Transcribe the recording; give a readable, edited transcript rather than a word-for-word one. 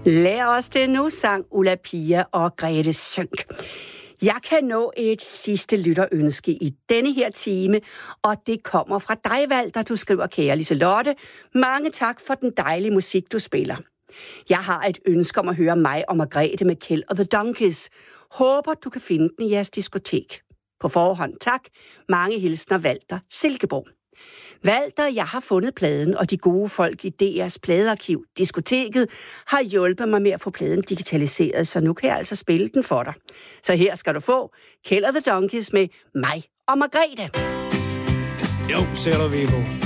Lær os det nu, sang Ulla Pia og Grete Sønck. Jeg kan nå et sidste lytterønske i denne her time, og det kommer fra dig, Walter. Du skriver, kære Liselotte, mange tak for den dejlige musik, du spiller. Jeg har et ønske om at høre mig og Margrethe med Kjeld og The Donkeys. Håber, du kan finde den i jeres diskotek. På forhånd tak. Mange hilsner, Walter Silkeborg. Walter, jeg har fundet pladen, og de gode folk i DR's pladearkiv, diskoteket, har hjulpet mig med at få pladen digitaliseret, så nu kan jeg altså spille den for dig. Så her skal du få Kjeld og The Donkeys med mig og Margrethe. Jo, ser du, Viggo.